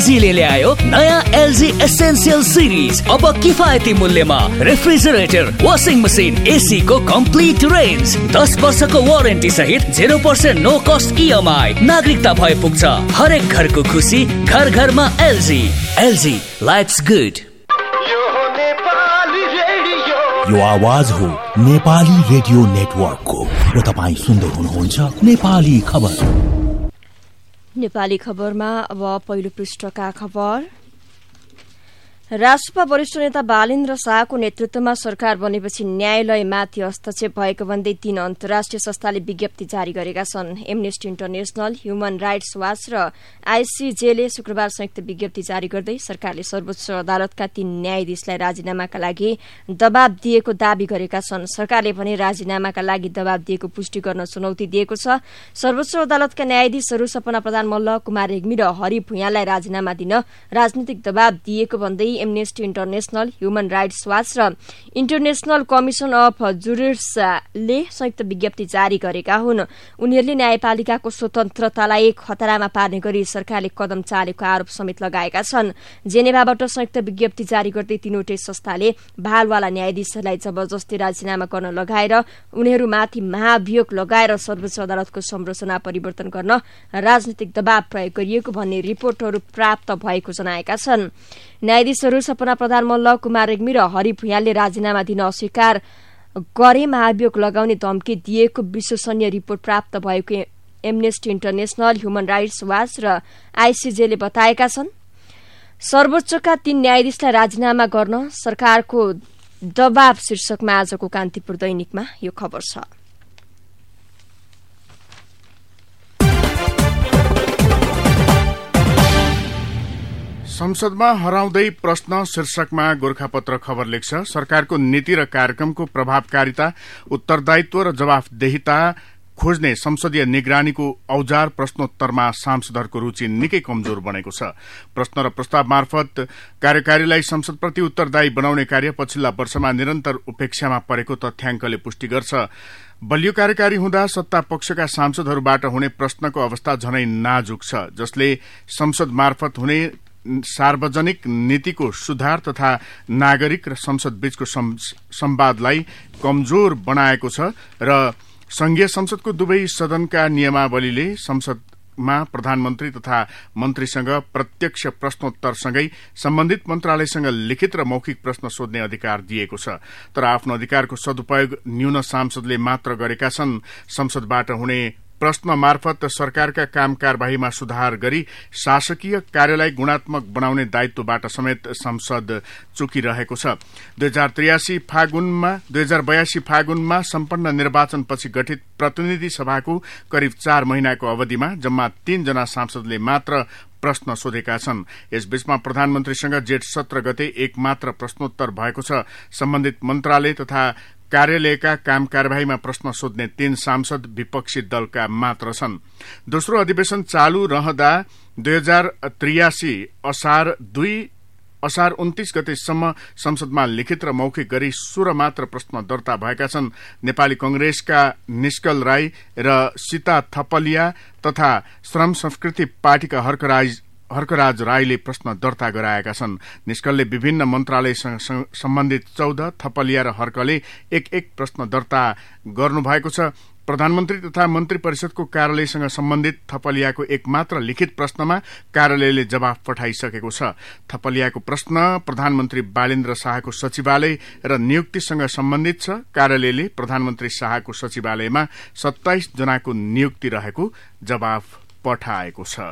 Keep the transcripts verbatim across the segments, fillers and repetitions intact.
एलजीले ल्यायो नयाँ LG essential series. अब किफायती मूल्यमा रेफ्रिजरेटर, वासिङ मसिन, एसी को कम्प्लिट रेन्ज, दस वर्षको वारेन्टी सहित zero percent no cost EMI. नागरिकता भए पुग्छ हरेक घरको खुसी, घर घरमा एलजी। LG lives good. यो आवाज हो नेपाली रेडियो नेटवर्कको र तपाईँ सुन्दै हुनुहुन्छ नेपाली खबर। नेपाली खबरमा अब पहिलो पृष्ठका खबर। राष्ट्रपा वरिष्ठ नेता बालेन्द्र शाहको नेतृत्वमा सरकार बनेपछि न्यायालयमाथि हस्तक्षेप भएको भन्दै तीन अन्तर्राष्ट्रिय संस्थाले विज्ञप्ति जारी गरेका छन्। Amnesty international, human rights watch र आईसीजेले शुक्रबार संयुक्त विज्ञप्ति जारी गर्दै सरकारले सर्वोच्च अदालतका तीन न्यायाधीशलाई राजीनामाका लागि दबाव दिएको दावी गरेका छन्। सरकारले भने राजीनामाका लागि दबाव दिएको पुष्टि गर्न चुनौती दिएको छ। सर्वोच्च अदालतका न्यायाधीशहरू सपना प्रधान, मल्ल कुमार रेग्मी र हरि भुइँयालाई राजीनामा दिन राजनीतिक दबाव दिएको भन्दै amnesty international, human rights watch र इन्टरनेशनल कमिसन अफ जुरिस्टले संयुक्त विज्ञप्ति जारी गरेका हुन्। उनीहरूले न्यायपालिकाको स्वतन्त्रतालाई खतरामा पार्ने गरी सरकारले कदम चालेको आरोप समेत लगाएका छन्। जेनेभाबाट संयुक्त विज्ञप्ति जारी गर्दै तीनवटै संस्थाले बहालवाला न्यायाधीशहरूलाई जबरजस्ती राजीनामा गर्न लगाएर उनीहरूमाथि महाभियोग लगाएर सर्वोच्च अदालतको संरचना परिवर्तन गर्न राजनीतिक दबाव प्रयोग गरिएको भन्ने रिपोर्टहरू प्राप्त भएको जनाएका छन्। न्यायाधीशहरू सपना प्रधान, मल्ल कुमार रेग्मी र हरि भुइँयालले राजीनामा दिन अस्वीकार गरे महाभियोग लगाउने धम्की दिएको विश्वसनीय रिपोर्ट प्राप्त भएको amnesty international, human rights watch र आईसीजेले बताएका छन्। सर्वोच्चका तीन न्यायाधीशलाई राजीनामा गर्न सरकारको दबाव शीर्षकमा आजको कान्तिपुर दैनिकमा यो खबर छ। संसदमा हराउँदै प्रश्न शीर्षकमा गोरखापत्र खबर लेख्छ। सरकारको नीति र कार्यक्रमको प्रभावकारिता, उत्तरदायित्व र जवाफदेहिता खोज्ने संसदीय निगरानीको औजार प्रश्नोत्तरमा सांसदहरूको रुचि निकै कमजोर बनेको छ। प्रश्न र प्रस्ताव मार्फत कार्यकारीलाई संसदप्रति उत्तरदायी बनाउने कार्य पछिल्ला वर्षमा निरन्तर उपेक्षामा परेको तथ्याङ्कले पुष्टि गर्छ। बलियो कार्यकारी हुँदा सत्ता पक्षका सांसदहरूबाट हुने प्रश्नको अवस्था झनै नाजुक छ, जसले संसद मार्फत हुने सार्वजनिक नीतिको सुधार तथा नागरिक र संसद बीचको संवादलाई कमजोर बनाएको छ र संघीय संसदको दुवै सदनका नियमावलीले संसदमा प्रधानमन्त्री तथा मन्त्रीसँग प्रत्यक्ष प्रश्नोत्तरसँगै सम्बन्धित मन्त्रालयसँग लिखित र मौखिक प्रश्न सोध्ने अधिकार दिएको छ। तर आफ्नो अधिकारको सदुपयोग न्यून सांसदले मात्र गरेका छन्। संसदबाट हुने प्रश्न मार्फत सरकारका काम कारबाहीमा सुधार गरी शासकीय कार्यलाई गुणात्मक बनाउने दायित्वबाट समेत संसद चुकिरहेको छ। दुई हजार त्रियासी फागुनमा दुई हजार बयासी फागुनमा सम्पन्न निर्वाचनपछि गठित प्रतिनिधि सभाको करिब चार महिनाको अवधिमा जम्मा तीनजना सांसदले मात्र प्रश्न सोधेका छन्। यसबीचमा प्रधानमन्त्रीसँग जेठ सत्र गते एक मात्र प्रश्नोत्तर भएको छ। सम्बन्धित मन्त्रालय तथा कार्यालयका काम कार्यवाहीमा प्रश्न सोध्ने तीन सांसद विपक्षी दलका मात्र छन्। दोस्रो अधिवेशन चालू रहँदा दुई हजार त्रियासी असार दुई असार उन्तीस गतेसम्म संसदमा लिखित र मौखिक गरी सोह्र मात्र प्रश्न दर्ता भएका छन्। नेपाली कंग्रेसका निष्कल राई र सीता थपलिया तथा श्रम संस्कृति पार्टीका हर्कराज हर्कराज राईले प्रश्न दर्ता गराएका छन्। निष्कलले विभिन्न मन्त्रालयसँग सम्बन्धित चौध, थपलिया र हर्कले एक एक प्रश्न दर्ता गर्नुभएको छ। प्रधानमन्त्री तथा मन्त्री परिषदको कार्यालयसँग सम्बन्धित थपलियाको एक मात्र लिखित प्रश्नमा कार्यालयले जवाफ पठाइसकेको छ। थपलियाको प्रश्न प्रधानमन्त्री बालेन्द्र शाहको सचिवालय र नियुक्तिसँग सम्बन्धित छ। कार्यालयले प्रधानमन्त्री शाहको सचिवालयमा सत्ताइस जनाको नियुक्ति रहेको जवाफ पठाएको छ।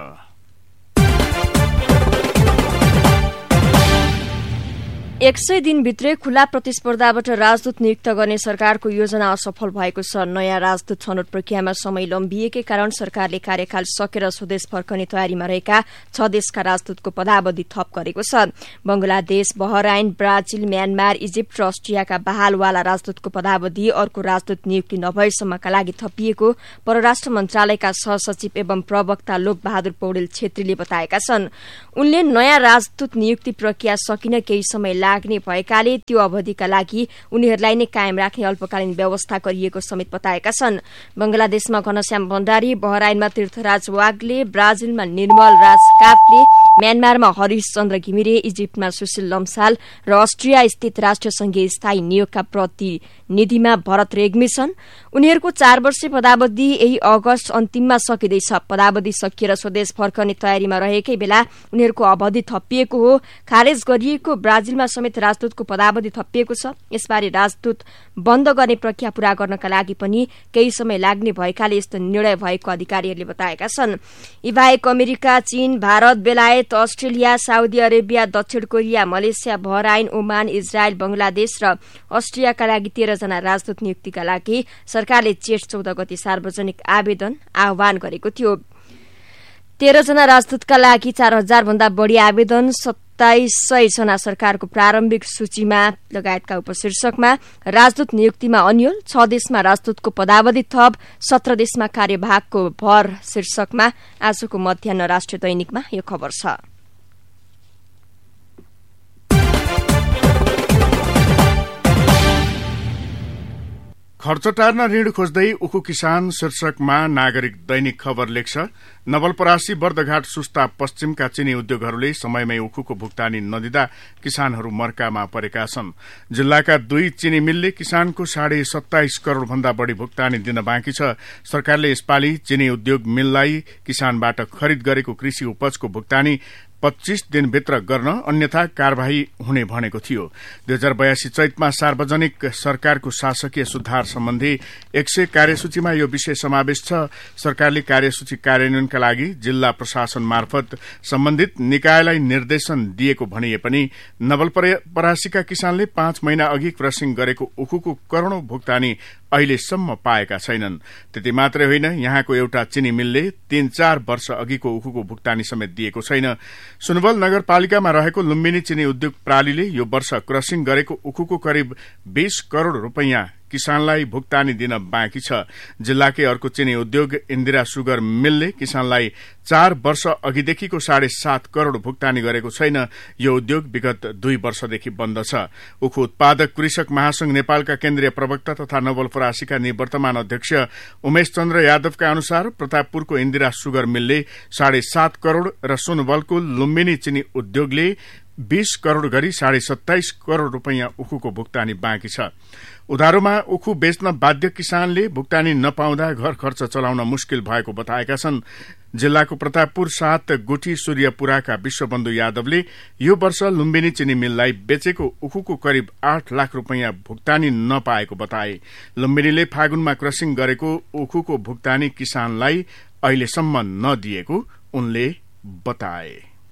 एक सय दिनभित्रै खुला प्रतिस्पर्धाबाट राजदूत नियुक्त गर्ने सरकारको योजना असफल भएको छ। नयाँ राजदूत छनौट प्रक्रियामा समय लम्बिएकै कारण सरकारले कार्यकाल सकेर स्वदेश फर्कने तयारीमा रहेका छ देशका राजदूतको पदावधि थप गरेको छ। Bangladesh, Bahrain, Brazil, Myanmar, Egypt र अस्ट्रियाका बहालवाला राजदूतको पदावधि अर्को राजदूत नियुक्ति नभएसम्मका लागि थपिएको परराष्ट्र मन्त्रालयका सहसचिव एवं प्रवक्ता लोक बहादुर पौडेल छेत्रीले बताएका छन्। उनले नयाँ राजदूत नियुक्ति प्रक्रिया सकिन केही समय लाग्ने भएकाले त्यो अवधिका लागि उनीहरूलाई नै कायम राख्ने अल्पकालीन व्यवस्था गरिएको समेत बताएका छन्। बंगलादेशमा घनश्याम भण्डारी, बहराइनमा तीर्थराज वाग्ले, ब्राजिलमा निर्मल राज काफले, म्यानमारमा हरीश चन्द्र घिमिरे, इजिप्टमा सुशील लम्साल र अस्ट्रिया स्थित राष्ट्रसंघीय स्थायी नियोगका प्रतिनिधिमा भरत रेग्मी छन्। उनीहरूको चार वर्षीय पदावधि यही अगस्त अन्तिममा सकिँदैछ। पदावधि सकिएर स्वदेश फर्कने तयारीमा रहेकै बेला उनीहरूको अवधि थपिएको हो। खारेज गरिएको ब्राजिलमा समेत राजदूतको पदावधि थपिएको छ। यसबारे राजदूत बन्द गर्ने प्रक्रिया पूरा गर्नका लागि पनि केही समय लाग्ने भएकाले यस्तो निर्णय भएको अधिकारीहरूले बताएका छन्। यी बाहेक अमेरिका, चीन, भारत, बेलायत, अस्ट्रेलिया, साउदी अरेबिया, दक्षिण Korea, Malaysia, Bahrain, Oman, Israel, Bangladesh र अस्ट्रियाका लागि तेह्र जना राजदूत नियुक्तिका लागि सरकारले जेठ चौध गते सार्वजनिक आवेदन आह्वान गरेको थियो। तेह्र जना राजदूतका लागि चार हजार भन्दा बढ़ी आवेदन, सत्ताइस सय जना सरकारको प्रारम्भिक सूचीमा लगायतका उपशीर्षकमा राजदूत नियुक्तिमा अन्यल, छ देशमा राजदूतको पदावधि थप, सत्र देशमा कार्यभागको भर शीर्षकमा आजको मध्याह्न राष्ट्रिय दैनिकमा यो खबर छ। खर्च टार्न ऋण खोज्दै उखु किसान शीर्षकमा नागरिक दैनिक खबर लेख्छ। नवलपरासी, बर्दघाट, सुस्ता पश्चिमका चिनी उद्योगहरूले समयमै उखुको भुक्तानी नदिँदा किसानहरू मर्कामा परेका छन्। जिल्लाका दुई चिनी मिलले किसानको साढे सत्ताइस करोड़ भन्दा बढ़ी भुक्तानी दिन बाँकी छ। सरकारले यसपालि चिनी उद्योग मिललाई किसानबाट खरिद गरेको कृषि उपजको भुक्तानी पच्चीस दिनभित्र गर्न अन्यथा कार्यवाही हुने भनेको थियो। दुई हजार बयासी चैतमा सार्वजनिक सरकारको शासकीय सुधार सम्बन्धी एक सय कार्यसूचीमा यो विषय समावेश छ। सरकारले कार्यसूची कार्यान्वयनका लागि जिल्ला प्रशासन मार्फत सम्बन्धित निकायलाई निर्देशन दिएको भनिए पनि नवलपरासीका किसानले पाँच महिना अघि क्रसिङ गरेको उखुको करोड़ौं भुक्तानी अहिलेसम्म पाएका छैनन्। त्यति मात्रै होइन, यहाँको एउटा चिनी मिलले तीन चार वर्ष अघिको उखुको भुक्तानी समेत दिएको छैन। सुनवल नगरपालिकामा रहेको लुम्बिनी चिनी उद्योग प्रालीले यो वर्ष क्रसिङ गरेको उखुको करिब बीस करोड़ रूपैयाँ किसानलाई भुक्तानी दिन बाँकी छ। जिल्लाकै अर्को चिनी उद्योग इन्दिरा सुगर मिलले किसानलाई चार वर्ष अघिदेखिको साढे सात करोड़ भुक्तानी गरेको छैन। यो उद्योग विगत दुई वर्षदेखि बन्द छ। उखु उत्पादक कृषक महासंघ नेपालका केन्द्रीय प्रवक्ता तथा नवलपरासीका निवर्तमान अध्यक्ष उमेश चन्द्र यादवका अनुसार प्रतापपुरको इन्दिरा सुगर मिलले साढे सात करोड़ र सुनवलको लुम्बिनी चिनी उद्योगले बीस करोड़ गरी साढे सत्ताइस करोड़ रूपैयाँ उखुको भुक्तानी बाँकी छ। उधारोमा उखु बेच्न बाध्य किसानले भुक्तानी नपाउँदा घर खर्च चलाउन मुस्किल भएको बताएका छन्। जिल्लाको प्रतापपुर सात गुठी सूर्यपुराका विश्वबन्धु यादवले यो वर्ष लुम्बिनी चिनी मिललाई बेचेको उखुको करिब आठ लाख रूपैयाँ भुक्तानी नपाएको बताए। लुम्बिनीले फागुनमा क्रसिङ गरेको उखुको भुक्तानी किसानलाई अहिलेसम्म नदिएको उनले बताए।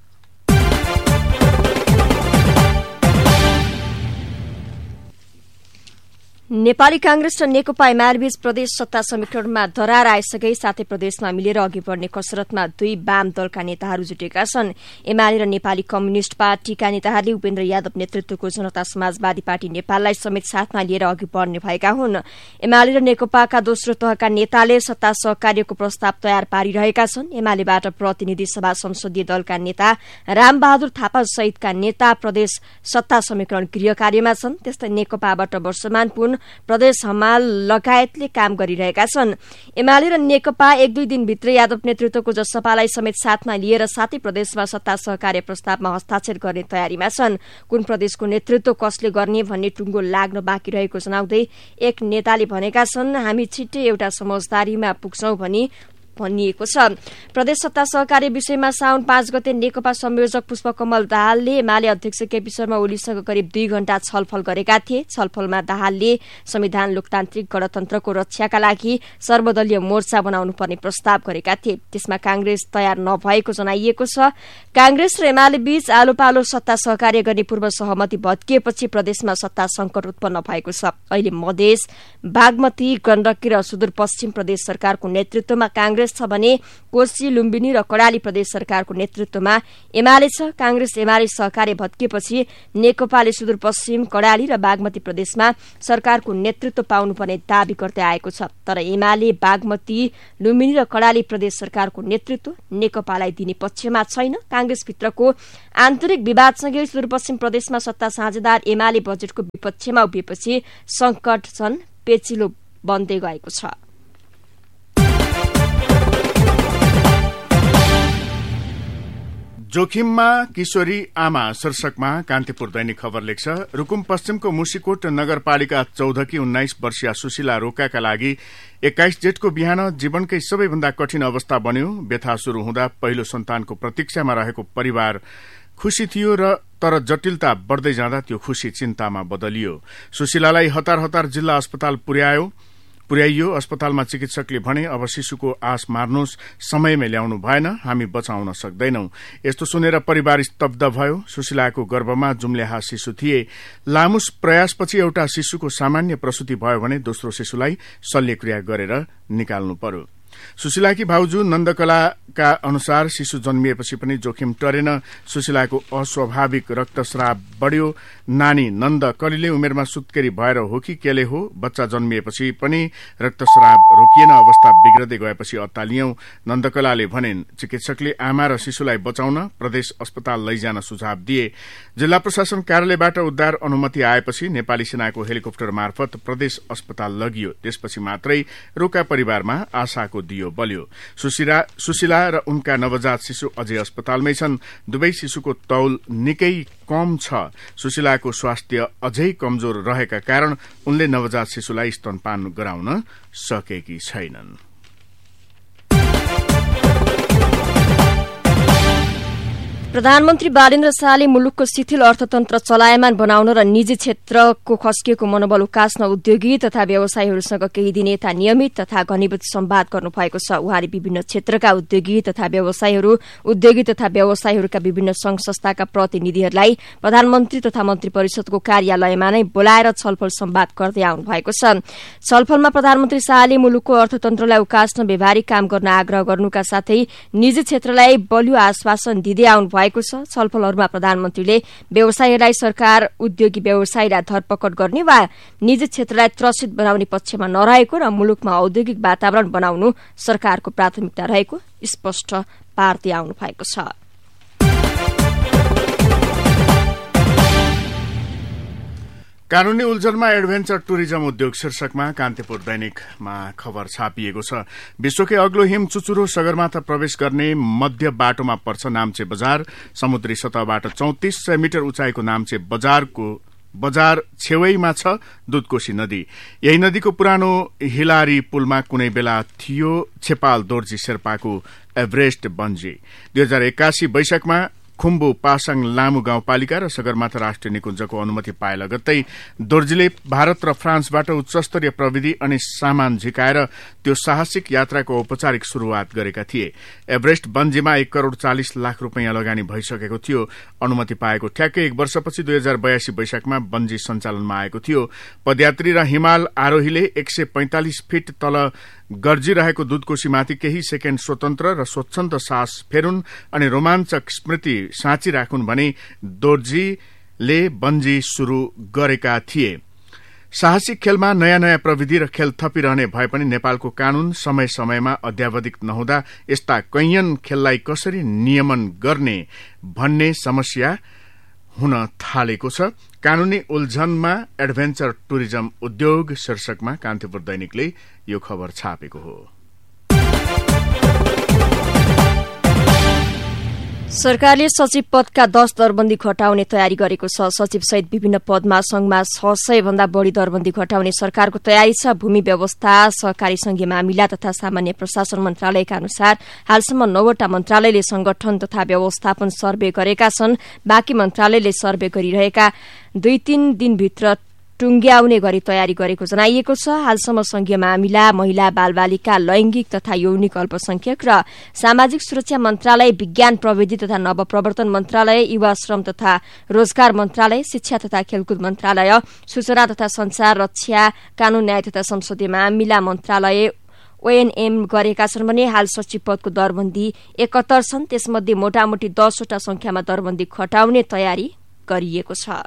नेपाली कांग्रेस र नेकपा एमालेबीच प्रदेश सत्ता समीकरणमा दरार आइसके साथै प्रदेशमा मिलेर अघि बढ्ने कसरतमा दुई वाम दलका नेताहरू जुटेका छन्। एमाले र नेपाली कम्युनिष्ट पार्टीका नेताहरूले उपेन्द्र यादव नेतृत्वको जनता समाजवादी पार्टी नेपाललाई समेत साथमा लिएर अघि बढ्ने भएका हुन्। एमाले र नेकपाका दोस्रो तहका नेताले सत्ता सहकार्यको प्रस्ताव तयार पारिरहेका छन्। एमालेबाट प्रतिनिधि सभा संसदीय दलका नेता रामबहादुर थापा सहितका नेता प्रदेश सत्ता समीकरण गृह कार्यमा छन्। त्यस्तै नेकपाबाट वर्षमान पुन प्रदेश हमाल लगायतले काम गरिरहेका छन्। एमाले र नेकपा एक दुई दिनभित्र यादव नेतृत्वको जसपालाई समेत साथमा लिएर साथै प्रदेशमा सत्ता सहकार्य प्रस्तावमा हस्ताक्षर गर्ने तयारीमा छन्। कुन प्रदेशको नेतृत्व कसले गर्ने भन्ने टुङ्गो लाग्न बाँकी रहेको जनाउँदै एक नेताले भनेका छन्, हामी छिट्टै एउटा समझदारीमा पुग्छौं भनी भनिएको छ। प्रदेश सत्ता सहकार्य विषयमा साउन पाँच गते नेकपा संयोजक पुष्पकमल दाहालले एमाले अध्यक्ष केपी शर्मा ओलीसँग करिब दुई घण्टा छलफल गरेका थिए। छलफलमा दाहालले संविधान लोकतान्त्रिक गणतन्त्रको रक्षाका लागि सर्वदलीय मोर्चा बनाउनु पर्ने प्रस्ताव गरेका थिए। त्यसमा कांग्रेस तयार नभएको जनाइएको छ। कांग्रेस र एमाले बीच आलो पालो सत्ता सहकार्य गर्ने पूर्व सहमति भत्किएपछि प्रदेशमा सत्ता संकट उत्पन्न भएको छ। अहिले मधेस, बागमती, गण्डकी र सुदूरपश्चिम प्रदेश सरकारको नेतृत्वमा कांग्रेस छ भने कोशी, लुम्बिनी र कडाली प्रदेश सरकारको नेतृत्वमा एमाले छ। कांग्रेस एमाले सहकार्य भत्किएपछि नेकपाले सुदूरपश्चिम, कडाली र बागमती प्रदेशमा सरकारको नेतृत्व पाउनुपर्ने दावी गर्दै आएको छ। तर एमाले बागमती, लुम्बिनी र कडाली प्रदेश सरकारको नेतृत्व नेकपालाई दिने पक्षमा छैन। कांग्रेसभित्रको आन्तरिक विवादसँगै सुदूरपश्चिम प्रदेशमा सत्ता साझेदार एमाले बजेटको विपक्षमा उभिएपछि संकट झन पेचिलो बन्दै गएको छ। जोखिममा किशोरी आमा शीर्षकमा कान्तिपुर दैनिक खबर लेख्छ। रुकुम पश्चिमको मुसिकोट नगरपालिका चौधकी उन्नाइस वर्षीय सुशीला रोकाका लागि एक्काइस जेठको बिहान जीवनकै सबैभन्दा कठिन अवस्था बन्यो। व्यथा शुरू हुँदा पहिलो सन्तानको प्रतीक्षामा रहेको परिवार खुशी थियो र तर जटिलता बढ्दै जाँदा त्यो खुशी चिन्तामा बदलियो। सुशीलालाई हतार हतार जिल्ला अस्पताल पुर्यायो पुर्याइयो। अस्पतालमा चिकित्सकले भने अब शिशुको आश मार्नुहोस्, समयमै ल्याउनु भएन, हामी बचाउन सक्दैनौं। यस्तो सुनेर परिवार स्तब्ध भयो। सुशीलाको गर्भमा जुम्ल्याहा शिशु थिए। लामो प्रयासपछि एउटा शिशुको सामान्य प्रसूति भयो भने दोस्रो शिशुलाई शल्यक्रिया गरेर निकाल्नु पर्यो। सुशीलाकी भाउजू नन्दकलाका अनुसार शिशु जन्मिएपछि पनि जोखिम टरेन। सुशीलाको अस्वाभाविक रक्तस्राव बढ्यो। नानी नन्द कलिले उमेरमा सुत्केरी भएर हो कि केले हो, बच्चा जन्मिएपछि पनि रक्तस्राव रोकिएन। अवस्था बिग्रदै गएपछि अत्तालियौं। नन्दकलाले भनिन्, चिकित्सकले आमा र शिशुलाई बचाउन प्रदेश अस्पताल लैजान सुझाव दिए। जिल्ला प्रशासन कार्यालयबाट उद्धार अनुमति आएपछि नेपाली सेनाको हेलिकप्टर मार्फत प्रदेश अस्पताल लगियो। त्यसपछि मात्रै रोका परिवारमा आशाको दियो बल्यो। सुशीला सुशीला र उनका नवजात शिशु अझै अस्पतालमै छन्। दुवै शिशुको तौल निकै कम छ। सुशीलाको स्वास्थ्य अझै कमजोर रहेका कारण उनले नवजात शिशुलाई स्तनपान गराउन सकेकी छैनन्। प्रधानमन्त्री बालेन्द्र शाहले मुलुकको शिथिल अर्थतन्त्र चलायमान बनाउन र निजी क्षेत्रको खस्किएको मनोबल उकास्न उद्योगी तथा व्यवसायीहरूसँग केही दिन यता नियमित तथा घनीभूत संवाद गर्नुभएको छ। उहाँले विभिन्न क्षेत्रका उद्योगी तथा व्यवसायीहरू उद्योगी तथा व्यवसायीहरूका विभिन्न संघ संस्थाका प्रतिनिधिहरूलाई प्रधानमन्त्री तथा मन्त्री परिषदको कार्यालयमा नै बोलाएर छलफल संवाद गर्दै आउनु भएको छ। छलफलमा प्रधानमन्त्री शाहले मुलुकको अर्थतन्त्रलाई उकास्न व्यावहारिक काम गर्न आग्रह गर्नुका साथै निजी क्षेत्रलाई बलियो आश्वासन दिँदै आउनु भएको छ। छलफलहरूमा प्रधानमन्त्रीले व्यवसायीलाई सरकार उद्योगी व्यवसायीलाई धरपकड गर्ने वा निजी क्षेत्रलाई त्रसित बनाउने पक्षमा नरहेको र मुलुकमा औद्योगिक वातावरण बनाउनु सरकारको प्राथमिकता रहेको स्पष्ट पार्दै आउनु भएको छ। कानूनी उल्झनमा एडभेन्चर टुरिज्म उद्योग शीर्षकमा कान्तिपुर दैनिकमा खबर छापिएको छ। विश्वकै अग्लो हिम चुचुरो सगरमाथा प्रवेश गर्ने मध्य बाटोमा पर्छ नाम्चे बजार। समुद्री सतहबाट चौतिस सय मिटर उचाइको नाम्चे बजारको बजार छेउैमा छ दुधकोशी नदी। यही नदीको पुरानो हिलारी पुलमा कुनै बेला थियो छेपाल दोर्जी शेर्पाको एभरेस्ट बन्जी। दुई हजार एक्कासी वैशाखमा खुम्बु पासाङ लामु गाउँपालिका र सगरमाथा राष्ट्रिय निकुञ्जको अनुमति पाए लगत्तै दोर्जीले भारत र फ्रान्सबाट उच्चस्तरीय प्रविधि अनि सामान झिकाएर त्यो साहसिक यात्राको औपचारिक शुरूआत गरेका थिए। एभरेस्ट बन्जीमा एक करोड़ चालिस लाख रूपियाँ लगानी भइसकेको थियो। अनुमति पाएको ठ्याक्कै एक वर्षपछि दुई हजार बयासी वैशाखमा बन्जी सञ्चालनमा आएको थियो। पदयात्री र हिमाल आरोहीले एक सय पैंतालिस फिट तल गर्जिरहेको दुधकोशीमाथि केही सेकेण्ड स्वतन्त्र र स्वच्छन्द सास फेरुन् अनि रोमाञ्चक स्मृति साँची राखुन् भनी दोर्जीले बन्जी शुरू गरेका थिए। साहसिक खेलमा नयाँ नयाँ प्रविधि र खेल थपिरहने भए पनि नेपालको कानून समय समयमा अध्यावधिक नहुँदा यस्ता कैयन खेललाई कसरी नियमन गर्ने भन्ने समस्या हुन थालेको छ। कानूनी उल्झनमा एडभेन्चर टुरिज्म उद्योग शीर्षकमा कान्तिपुर दैनिकले यो खबर छापेको हो। सरकारले सचिव पदका दश दरबन्दी घटाउने तयारी गरेको छ। सचिव सहित विभिन्न पदमा संघमा छ सय भन्दा बढ़ी दरबन्दी घटाउने सरकारको तयारी छ। भूमि व्यवस्था, सहकारी संघीय मामिला तथा सामान्य प्रशासन मन्त्रालयका अनुसार हालसम्म नौवटा मन्त्रालयले संगठन तथा व्यवस्थापन सर्वे गरेका छन्। बाँकी मन्त्रालयले सर्वे गरिरहेका दुई तीन दिनभित्र टुंग्याउने गरी तयारी गरेको जनाइएको छ। हालसम्म संघीय मामिला, महिला बालबालिका, लैंगिक तथा यौनिक अल्पसंख्यक र सामाजिक सुरक्षा मन्त्रालय, विज्ञान प्रविधि तथा नवप्रवर्तन मन्त्रालय, युवा श्रम तथा रोजगार मन्त्रालय, शिक्षा तथा खेलकुद मन्त्रालय, सूचना तथा संचार, रक्षा, कानून न्याय तथा संसदीय मामिला मन्त्रालय ओएनएम गरेका छन् भने हाल सचिव पदको दरबन्दी एकहत्तर छन्। त्यसमध्ये मोटामोटी दसवटा संख्यामा दरबन्दी घटाउने तयारी गरिएको छ।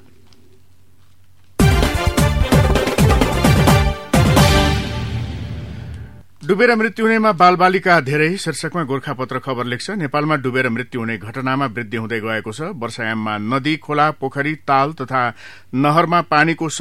डुबेर मृत्यु हुनेमा बालबालिका धेरै शीर्षकमा गोर्खापत्र खबर लेख्छ। नेपालमा डुबेर मृत्यु हुने घटनामा वृद्धि हुँदै गएको छ। वर्षायाममा नदी, खोला, पोखरी, ताल तथा नहरमा पानीको